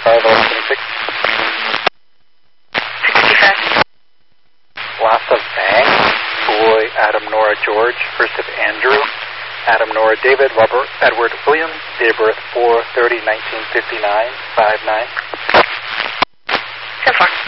51126. 65. Last of Bang, boy Adam, Nora, George, first of Andrew, Adam, Nora, David, Robert, Edward, William, date of birth 4/30/1959, 59. 10-4.